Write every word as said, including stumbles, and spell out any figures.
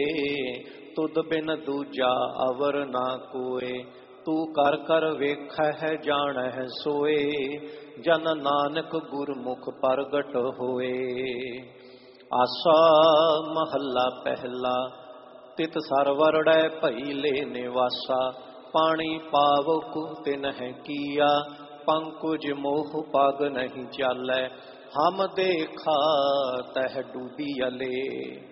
तुद बिन दूजा अवर ना कोय, तू कर कर वेख है जान है सोए, जन नानक गुरमुख प्रगट होए। आसा महला पहला, तित सरवरड़ै भई ले निवासा, पानी पावक तिन है किया, पंकुज मोह पग नहीं चालै, हम देखा तह डूबी अले।